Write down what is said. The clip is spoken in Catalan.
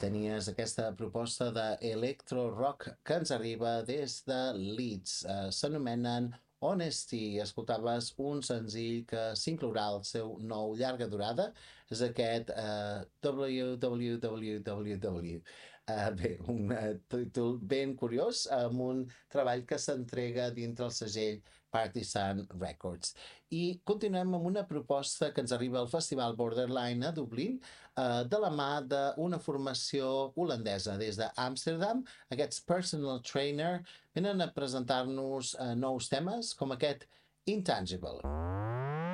tenies aquesta proposta d'electro rock que ens arriba des de Leeds. S'anomenen Honesty. Escoltaves un senzill que s'inclourà al seu nou llarga durada. És aquest WWWW. Bé, un títol ben curiós, amb un treball que s'entrega dintre el segell Partisan Records. I continuem amb una proposta que ens arriba al Festival Borderline a Dublín, de la mà d'una formació holandesa des d'Amsterdam. Aquests personal trainer venen a presentar-nos nous temes com aquest Intangible.